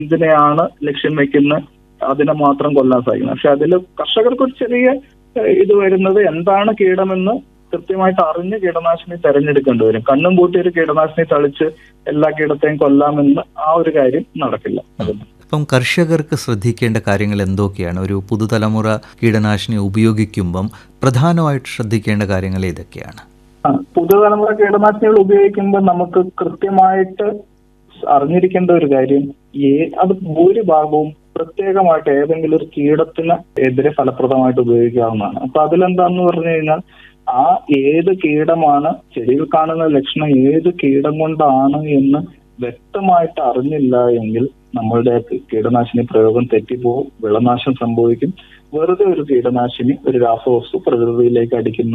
ഇതിനെയാണ് ലക്ഷ്യം വെക്കുന്ന അതിനെ മാത്രം കൊല്ലാൻ സാധിക്കുന്നത്. പക്ഷെ അതിൽ കർഷകർക്ക് ഒരു ചെറിയ ഇത് വരുന്നത്, എന്താണ് കീടമെന്ന് കൃത്യമായിട്ട് അറിഞ്ഞ് കീടനാശിനി തെരഞ്ഞെടുക്കേണ്ടി വരും. കണ്ണും പൂട്ടി ഒരു കീടനാശിനി തളിച്ച് എല്ലാ കീടത്തെയും കൊല്ലാമെന്ന് ആ ഒരു കാര്യം നടക്കില്ല. ഇപ്പം കർഷകർക്ക് ശ്രദ്ധിക്കേണ്ട കാര്യങ്ങൾ എന്തൊക്കെയാണ്? ഒരു പുതുതലമുറ കീടനാശിനി ഉപയോഗിക്കുമ്പം പ്രധാനമായിട്ട് ശ്രദ്ധിക്കേണ്ട കാര്യങ്ങൾ ഏതൊക്കെയാണ്? പുതുതലമുറ കീടനാശിനികൾ ഉപയോഗിക്കുമ്പോൾ നമുക്ക് കൃത്യമായിട്ട് അറിഞ്ഞിരിക്കേണ്ട ഒരു കാര്യം, അത് ഭൂരിഭാഗവും പ്രത്യേകമായിട്ട് ഏതെങ്കിലും ഒരു കീടത്തിന് എതിരെ ഫലപ്രദമായിട്ട് ഉപയോഗിക്കാവുന്നതാണ്. അപ്പൊ അതിലെന്താന്ന് പറഞ്ഞു കഴിഞ്ഞാൽ, ആ ഏത് കീടമാണ്, ചെടിയിൽ കാണുന്ന ലക്ഷണം ഏത് കീടം കൊണ്ടാണ് എന്ന് വ്യക്തമായിട്ട് അറിഞ്ഞില്ല എങ്കിൽ നമ്മളുടെ കീടനാശിനി പ്രയോഗം തെറ്റിപ്പോകും, വിളനാശം സംഭവിക്കും. വെറുതെ ഒരു കീടനാശിനി, ഒരു രാസവസ്തു പ്രകൃതിയിലേക്ക്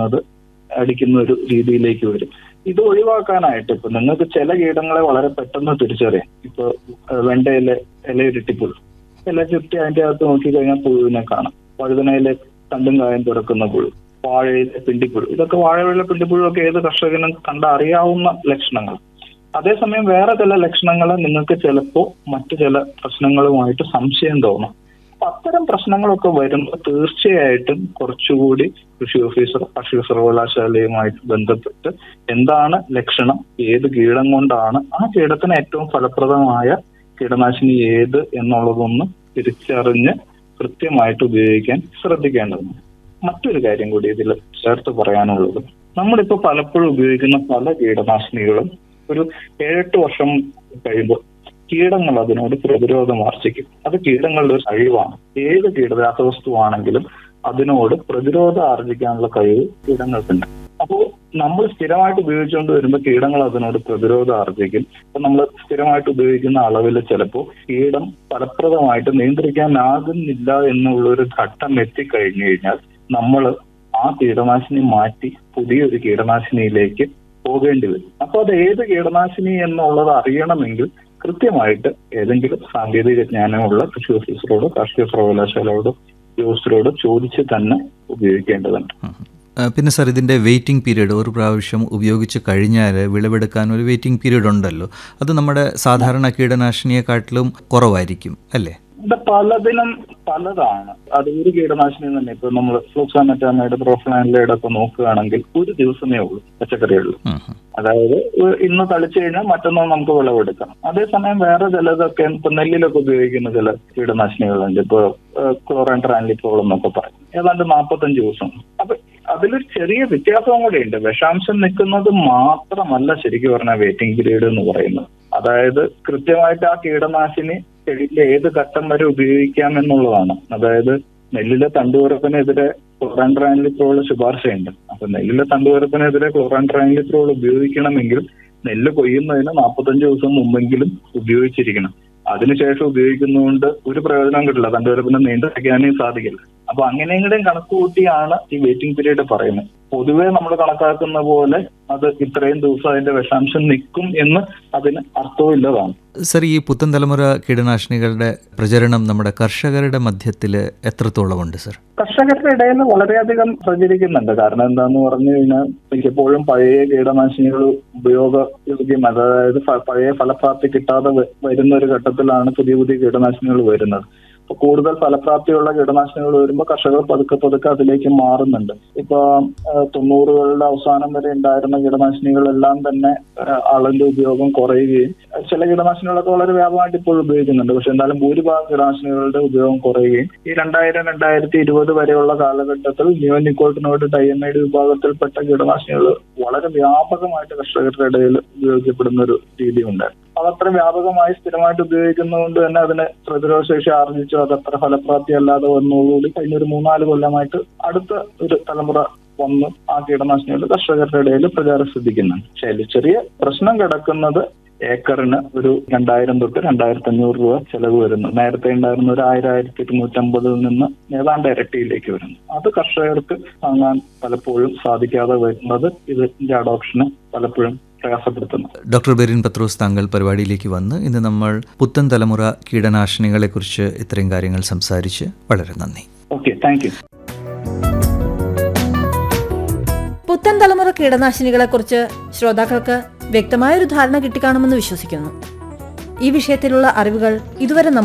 അടിക്കുന്ന ഒരു രീതിയിലേക്ക് വരും. ഇത് ഒഴിവാക്കാനായിട്ട് ഇപ്പൊ നിങ്ങൾക്ക് ചില കീടങ്ങളെ വളരെ പെട്ടെന്ന് തിരിച്ചറിയാം. ഇപ്പൊ വെണ്ടയിലെ ഇലയിരുട്ടിപ്പുഴു, ഇല ചുറ്റി അതിന്റെ അകത്ത് നോക്കിക്കഴിഞ്ഞാൽ പുഴുവിനെ കാണാം. വഴുതനയിലെ തണ്ടും കായം തുറക്കുന്ന പുഴു, വാഴയിലെ പിണ്ടിപ്പുഴു, ഇതൊക്കെ വാഴയിലെ പിണ്ടിപ്പുഴു ഒക്കെ ഏത് കർഷകനും കണ്ടറിയാവുന്ന ലക്ഷണങ്ങൾ. അതേസമയം വേറെ ചില ലക്ഷണങ്ങൾ നിങ്ങൾക്ക് ചിലപ്പോൾ മറ്റു ചില പ്രശ്നങ്ങളുമായിട്ട് സംശയം തോന്നും. അപ്പൊ അത്തരം പ്രശ്നങ്ങളൊക്കെ വരുമ്പോൾ തീർച്ചയായിട്ടും കുറച്ചുകൂടി കൃഷി ഓഫീസർ, കാർഷിക സർവകലാശാലയുമായിട്ട് ബന്ധപ്പെട്ട് എന്താണ് ലക്ഷണം, ഏത് കീടം കൊണ്ടാണ്, ആ കീടത്തിന് ഏറ്റവും ഫലപ്രദമായ കീടനാശിനി ഏത് എന്നുള്ളതൊന്ന് തിരിച്ചറിഞ്ഞ് കൃത്യമായിട്ട് ഉപയോഗിക്കാൻ ശ്രദ്ധിക്കേണ്ടതുണ്ട്. മറ്റൊരു കാര്യം കൂടി ഇതിൽ ചേർത്ത് പറയാനുള്ളത്, നമ്മളിപ്പോൾ പലപ്പോഴും ഉപയോഗിക്കുന്ന പല കീടനാശിനികളും ഒരു 7-8 വർഷം കഴിയുമ്പോൾ കീടങ്ങൾ അതിനോട് പ്രതിരോധം ആർജിക്കും. അത് കീടങ്ങളുടെ ഒരു കഴിവാണ്. ഏത് രാസവസ്തുവാണെങ്കിലും അതിനോട് പ്രതിരോധം ആർജിക്കാനുള്ള കഴിവ് കീടങ്ങൾക്കുണ്ട്. അപ്പോൾ നമ്മൾ സ്ഥിരമായിട്ട് ഉപയോഗിച്ചുകൊണ്ട് വരുമ്പോൾ കീടങ്ങൾ അതിനോട് പ്രതിരോധം ആർജിക്കും. അപ്പൊ നമ്മൾ സ്ഥിരമായിട്ട് ഉപയോഗിക്കുന്ന അളവിൽ ചിലപ്പോൾ കീടം ഫലപ്രദമായിട്ട് നിയന്ത്രിക്കാനാകുന്നില്ല എന്നുള്ളൊരു ഘട്ടം എത്തിക്കഴിഞ്ഞു കഴിഞ്ഞാൽ നമ്മൾ ആ കീടനാശിനി മാറ്റി പുതിയൊരു കീടനാശിനിയിലേക്ക് പോകേണ്ടി വരും. അപ്പൊ അത് ഏത് കീടനാശിനി എന്നുള്ളത് അറിയണമെങ്കിൽ കൃത്യമായിട്ട് ഏതെങ്കിലും സാങ്കേതിക ജ്ഞാനമുള്ള കൃഷി ഓഫീസറോടോ കാർഷിക സർവകലാശാലയോടോ ഉദ്യോഗസ്ഥരോട് ചോദിച്ച് തന്നെ ഉപയോഗിക്കേണ്ടതുണ്ട്. പിന്നെ സാർ, ഇതിൻ്റെ വെയിറ്റിംഗ് പീരീഡ്, ഒരു പ്രാവശ്യം ഉപയോഗിച്ച് കഴിഞ്ഞാൽ വിളവെടുക്കാൻ ഒരു വെയിറ്റിംഗ് പീരീഡ് ഉണ്ടല്ലോ, അത് നമ്മുടെ സാധാരണ കീടനാശിനിയെക്കാട്ടിലും കുറവായിരിക്കും അല്ലേ? ഇത് പലതിനും പലതാണ്. അത് ഒരു കീടനാശിനി തന്നെ ഇപ്പൊ നമ്മൾ ഫ്ലൂക്സാമെറ്റാമൈഡ്, പ്രോഫ്ലാനിലൈഡ് ഒക്കെ നോക്കുകയാണെങ്കിൽ ഒരു ദിവസമേ ഉള്ളൂ പച്ചക്കറികളിൽ. അതായത് ഇന്ന് തളിച്ചു കഴിഞ്ഞാൽ മറ്റന്നാൾ നമുക്ക് വിളവെടുക്കാം. അതേസമയം വേറെ ചിലതൊക്കെ ഇപ്പൊ നെല്ലിലൊക്കെ ഉപയോഗിക്കുന്ന ചില കീടനാശിനികളുണ്ട്. ഇപ്പൊ ക്ലോറാൻട്രാനിലിപ്രോൾ എന്നൊക്കെ പറയും, ഏതാണ്ട് 45 ദിവസം. അപ്പൊ അതിലൊരു ചെറിയ വ്യത്യാസവും കൂടെ ഉണ്ട്. വിഷാംശം നിൽക്കുന്നത് മാത്രമല്ല ശരിക്കും പറഞ്ഞാൽ വെയിറ്റിംഗ് പീരീഡ് എന്ന് പറയുന്നത്. അതായത് കൃത്യമായിട്ട് ആ കീടനാശിനി ചെടിയിലെ ഏത് ഘട്ടം വരെ ഉപയോഗിക്കാം എന്നുള്ളതാണ്. അതായത് നെല്ലിലെ തണ്ടുവരപ്പിനെതിരെ ക്ലോറാൻട്രാനിലിപ്രോൾ ശുപാർശയുണ്ട്. അപ്പൊ നെല്ലിലെ തണ്ടുവരപ്പിനെതിരെ ക്ലോറാൻട്രാനിലിപ്രോൾ ഉപയോഗിക്കണമെങ്കിൽ നെല്ല് കൊയ്യുന്നതിന് 45 ദിവസം മുമ്പെങ്കിലും ഉപയോഗിച്ചിരിക്കണം. അതിനുശേഷം ഉപയോഗിക്കുന്നതുകൊണ്ട് ഒരു പ്രയോജനം കിട്ടില്ല, തണ്ടുവരപ്പിനെ നിയന്ത്രിക്കാനേ സാധിക്കില്ല. അപ്പൊ അങ്ങനെയെങ്കിലും കണക്ക് കൂട്ടിയാണ് ഈ വെയിറ്റിംഗ് പീരീഡ് പറയുന്നത്. പൊതുവെ നമ്മൾ കണക്കാക്കുന്ന പോലെ അത് ഇത്രയും ദിവസം അതിന്റെ വിഷാംശം നിൽക്കും എന്ന് അതിന് അർത്ഥമില്ലതാണ്. സർ, ഈ പുത്തൻ തലമുറ കീടനാശിനികളുടെ പ്രചരണം നമ്മുടെ കർഷകരുടെ മധ്യത്തിൽ എത്രത്തോളം ഉണ്ട് സർ? കർഷകരുടെ ഇടയിൽ വളരെയധികം പ്രചരിക്കുന്നുണ്ട്. കാരണം എന്താന്ന് പറഞ്ഞു കഴിഞ്ഞാൽ മിക്കപ്പോഴും പഴയ കീടനാശിനികൾ ഉപയോഗയോഗ്യം, അതായത് പഴയ ഫലപ്രാപ്തി കിട്ടാതെ വരുന്ന ഒരു ഘട്ടത്തിലാണ് പുതിയ പുതിയ കീടനാശിനികൾ വരുന്നത്. ഇപ്പൊ കൂടുതൽ ഫലപ്രാപ്തിയുള്ള കീടനാശിനികൾ വരുമ്പോൾ കർഷകർ പതുക്കെ അതിലേക്ക് മാറുന്നുണ്ട്. ഇപ്പൊ 90കളുടെ അവസാനം വരെ ഉണ്ടായിരുന്ന കീടനാശിനികളെല്ലാം തന്നെ അളവിന്റെ ഉപയോഗം കുറയുകയും ചില കീടനാശിനികളൊക്കെ വളരെ വ്യാപകമായിട്ട് ഇപ്പോൾ ഉപയോഗിക്കുന്നുണ്ട്. പക്ഷെ എന്തായാലും ഭൂരിഭാഗം കീടനാശിനികളുടെ ഉപയോഗം കുറയുകയും ഈ 2000-2020 വരെയുള്ള കാലഘട്ടത്തിൽ നിയോനിക്കോട്ടിനോയിഡ്, ഡൈയമൈഡ് വിഭാഗത്തിൽപ്പെട്ട കീടനാശിനികൾ വളരെ വ്യാപകമായിട്ട് കർഷകരുടെ ഇടയിൽ ഉപയോഗിക്കപ്പെടുന്ന ഒരു രീതി ഉണ്ടായിരുന്നു. അതത്ര വ്യാപകമായി സ്ഥിരമായിട്ട് ഉപയോഗിക്കുന്നതുകൊണ്ട് തന്നെ അതിന് പ്രതിരോധശേഷി ആർജിച്ചു. അതത്ര ഫലപ്രാപ്തി അല്ലാതെ വന്നതോടുകൂടി കഴിഞ്ഞൊരു 3-4 കൊല്ലമായിട്ട് അടുത്ത ഒരു തലമുറ വന്ന് ആ കീടനാശിനികൾ കർഷകരുടെ ഇടയിൽ പ്രചാരം ശ്രദ്ധിക്കുന്നുണ്ട്. പക്ഷേ ചെറിയ പ്രശ്നം കിടക്കുന്നത് ഏക്കറിന് ഒരു 2000 തൊട്ട് 2500 രൂപ ചെലവ് വരുന്നു. നേരത്തെ ഉണ്ടായിരുന്ന ഒരു 1000-1250 നിന്ന് ഏതാണ്ട് ഇരട്ടിയിലേക്ക് വരുന്നു. അത് കർഷകർക്ക് താങ്ങാൻ പലപ്പോഴും സാധിക്കാതെ വരുന്നത് ഇതിന്റെ അഡോപ്ഷന് പലപ്പോഴും പ്രയാസപ്പെടുത്തുന്നു. ഡോക്ടർ ബെറിൻ പത്രോസ്, താങ്കൾ പരിപാടിയിലേക്ക് വന്ന് ഇന്ന് നമ്മൾ പുത്തൻ തലമുറ കീടനാശിനികളെ കുറിച്ച് ഇത്രയും കാര്യങ്ങൾ സംസാരിച്ച് വളരെ നന്ദി. Okay, thank you. പുത്തൻ തലമുറ കീടനാശിനികളെ കുറിച്ച് ശ്രോതാക്കൾക്ക് വ്യക്തമായൊരു ധാരണ കിട്ടിക്കാണുമെന്ന് വിശ്വസിക്കുന്നു. ഈ വിഷയത്തിലുള്ള അറിവുകൾ ഇതുവരെ